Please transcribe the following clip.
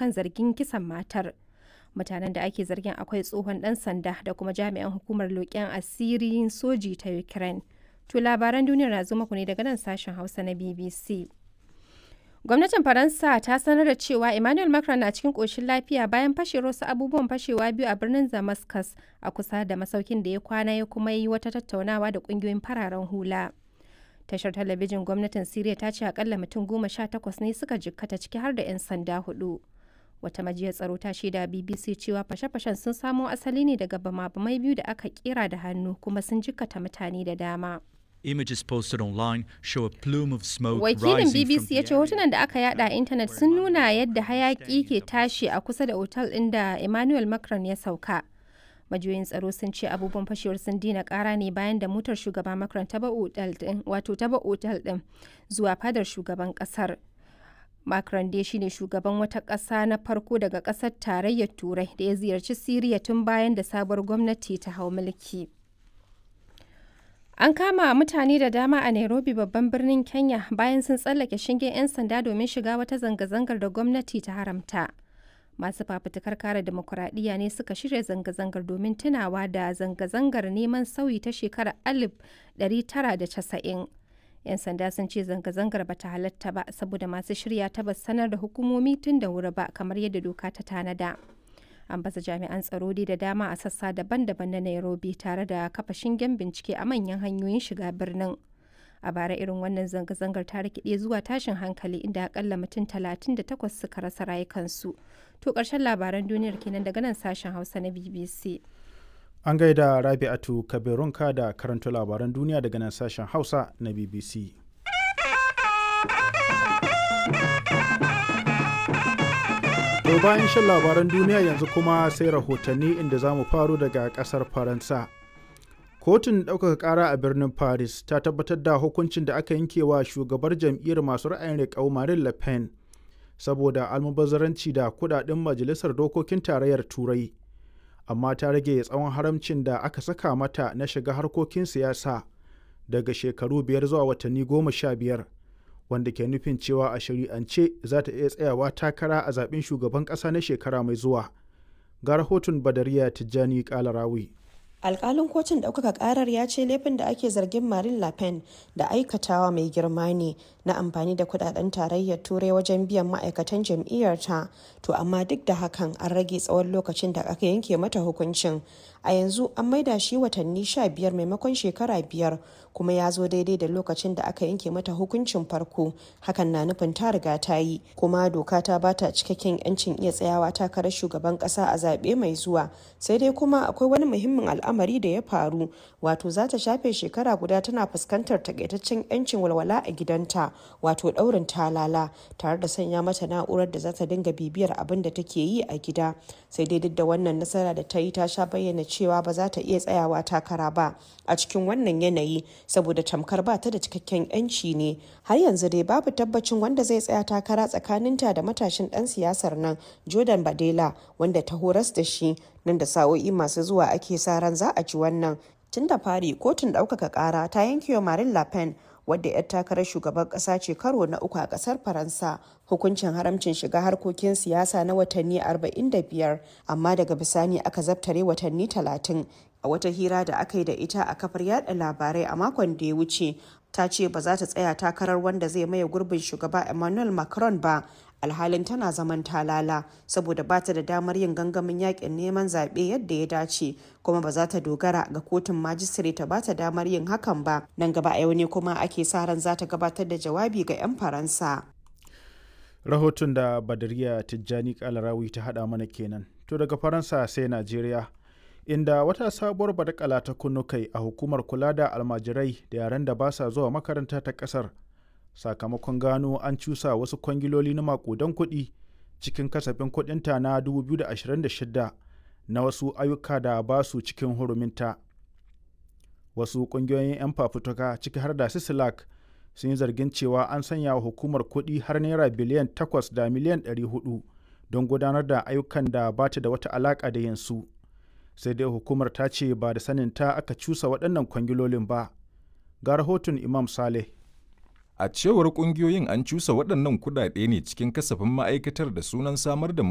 kan zargin kisan matar. Mutanen da ake zargin akwai tsohon ɗan sanda da kuma jami'an hukumar leƙen asirin soji ta Ukraine. To labaran duniyar na zo muku ne daga nan sashen Hausa na BBC. Gwamnatin Faransa ta sanar da cewa Emmanuel Macron na cikin ƙoshin lafiya bayan fashewar wasu abubuwan fashewa biyu a birnin Damascus a kusa da masaukin da ya kwana ya kuma yi wata tattaunawa da ƙungiyoyin fararen hula. Tashar talabijin gwamnatin Siriya ta ce akalla mutum 18 ne suka jikkata ciki har da 'yan sanda 4. Wata majiyar tsaro ta shaida BBC cewa fashe-fashen sun samo asali ne daga bama-bamai biyu da aka kera da hannu kuma sun jikkata mutane da dama. Images posted online show a plume of smoke Wakilin rising BBC from ya the ce hotunan da aka yada a intanet sun nuna yadda hayaki ke tashi a kusa da otal ɗin da Emmanuel Macron ya sauka. Majiyoyin tsaro sun ce abubuwan fashewar sun dina kara ne bayan da motar shugaba Macron ta ba otal ɗin zuwa fadar shugaban ƙasar. Macron dai shine shugaban wata ƙasa na farko daga ƙasar tarayyar Turai da ya ziyarci Siriya tun bayan da sabuwar gwamnati ta hau mulki. An kama mutane da dama a Nairobi babban birnin Kenya bayan sun tsallake shingen 'yan sanda domin shiga wata zanga-zangar da gwamnati ta haramta. Masu fafutukar kare demokuraɗiyya ne suka shirya zanga-zangar domin tunawa da zanga-zangar neman sauyi ta shekarar 1990. 'Yan sanda sun ce zanga-zangar bata halatta ba saboda masu shirya ta ba sanar da hukumomi tun da wuri ba kamar yadda doka ta tanada. An baza jami'an tsaro da dama a sassa daban-daban na Nairobi tare da kafa shingen bincike a manyan hanyoyin shiga birnin. A bara irin wannan zanga-zangar ta rikide zuwa tashin hankali inda akalla mutum 38 suka rasa rayukansu. To ƙarshen labaran duniyar kenan daga nan sashen Hausa na BBC. An gaida Rabi'atu Kabirunka da karanta labaran duniya daga nan sashen Hausa na BBC. To bayan shan labaran duniya yanzu kuma sai rahotanni inda za mu faro daga ƙasar Faransa. Kotun ɗaukaka ƙara a birnin Paris ta tabbatar da hukuncin da aka yanke wa shugabar jam'iyyar masu ra'ayin riƙau Marine Le Pen saboda almubazzaranci da kuɗaɗen Majalisar Dokokin Tarayyar Turai. Amma ta rage tsawon haramcin da aka saka mata na shiga harkokin siyasa daga shekaru 5 zuwa watanni 15, wanda ke nufin cewa a shari'ance za ta iya tsayawa takara a zaben shugaban ƙasa na shekara mai zuwa. Ga rahoton Badariya Tijjani Kalarawi. Alƙalin kotun ɗaukaka ƙarar ya ce laifin da ake zargin Marine Le Pen da aikatawa mai girma ne na amfani da kudaden tarayyar turai wajen biyan ma'aikatan jam'iyyarta, to amma duk da hakan an rage tsawon lokacin da aka yanke mata hukuncin. A yanzu an maida shi watanni 15 maimakon shekara 5, kuma ya zo daidai da lokacin da aka yanke mata hukuncin farko. Hakan na nufin ta riga ta yi, kuma doka ta bata cikakken 'yancin iya tsayawa takarar shugaban ƙasa a zaɓe mai zuwa. Sai dai kuma akwai wani muhimmin al'amari da ya faru, wato za ta shafe shekara guda tana fuskantar takaitaccen 'yancin walwala a gidanta, wato ɗaurin talala, tare da sanya mata na'urar da za ta dinga bibiyar abin da take yi a gida. Sai dai duk da wannan nasara da ta yi, ta sha bayyana cewa ba za ta iya tsayawa takara ba a cikin wannan yanayi saboda tamkar ba ta da cikakken 'yanci ne. Har yanzu dai babu tabbacin wanda zai tsaya takara tsakaninta da matashin ɗan siyasar nan Jordan Bardella, wanda ta horas da shi. Nan da sa'o'i masu zuwa ake sa ran za a ji wannan. Tun da fari kotun ɗaukaka ƙara ta yanke wa Marine Le Pen, wadda 'yar takarar shugaban ƙasa ce karo na 3 a ƙasar Faransa, hukuncin haramcin shiga harkokin siyasa na watanni 45, amma daga bisani aka zabtare watanni 30. A wata hira da aka yi da ita a kafar yada labarai a makon da ya wuce, ta ce ba za ta tsaya takarar wanda zai maye gurbin shugaba Emmanuel Macron ba, alhalin tana zaman talala saboda ba ta da damar yin gangamin yakin neman zaɓe yadda ya dace, kuma ba za ta dogara ga kotun majistare ta ba ta damar yin hakan ba. Nan gaba a yau ne kuma ake sa ran za ta gabatar da jawabi ga 'yan Faransa. Rahoton da Badariya Tijjani Kalarawi ta haɗa mana kenan. To daga Faransa sai Najeriya, inda wata sabuwar badakala ta kunnu kai a hukumar kula da almajirai da yaran da ba sa zuwa makaranta ta ƙasar, sakamakon gano an cusa wasu kwangiloli na makudan kuɗi cikin kasafin kuɗinta na 2026 na wasu ayyuka da ba su cikin huruminta. Wasu ƙungiyoyin 'yan fafutuka ciki har da Sisilak sun yi zargin cewa an sanya wa hukumar kuɗi har naira biliyan 8 da miliyan 400 don gudanar da ayyukan da ba ta da wata alaƙa da yansu. Sai dai hukumar ta ce ba da saninta aka cusa waɗannan kwangilolin ba. Ga rahoton Imam Saleh. A cewar ƙungiyoyin an cusa waɗannan kuɗaɗe ne cikin kasafin ma'aikatar da sunan samar da